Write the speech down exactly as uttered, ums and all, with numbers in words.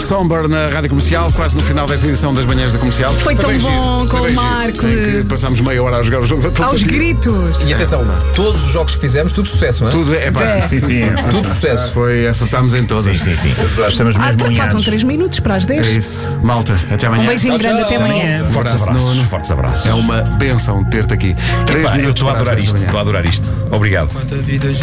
Somber na Rádio Comercial, quase no final desta edição das manhãs da Comercial. Foi tão bem bom giro, com foi o bem Marco. giro. Em que passámos meia hora a jogar o jogo da Aos telepatia. gritos. E atenção, todos os jogos que fizemos, tudo sucesso, não é? Tudo é pá, É. sim, sim, sim, sim, Tudo sim. sucesso. Foi, acertámos em todas. Sim, sim, sim. Estamos Ah, mesmo faltam alinhados. três minutos para as É dez. isso. Malta, até amanhã. Um beijinho Tchau, grande, tchau. até amanhã. Fortes Abraço, abraços, Nuno. fortes abraços. É uma benção ter-te aqui. Três Epá, eu minutos estou a para as adorar dez da isto, manhã. estou a adorar isto. Obrigado.